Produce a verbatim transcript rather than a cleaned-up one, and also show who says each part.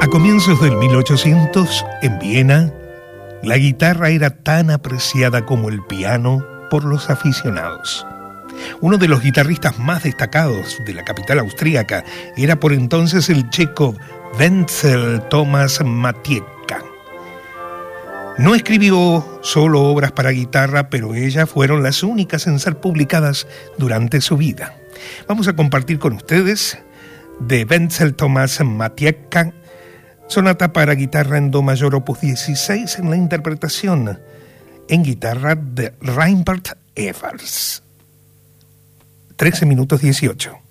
Speaker 1: A comienzos del mil ochocientos, en Viena, la guitarra era tan apreciada como el piano por los aficionados. Uno de los guitarristas más destacados de la capital austríaca era por entonces el checo Wenzel Thomas Matiecka. No escribió solo obras para guitarra, pero ellas fueron las únicas en ser publicadas durante su vida. Vamos a compartir con ustedes de Wenzel Thomas Matiecka, sonata para guitarra en do mayor opus dieciséis en la interpretación en guitarra de Reinbert Evers. trece minutos dieciocho.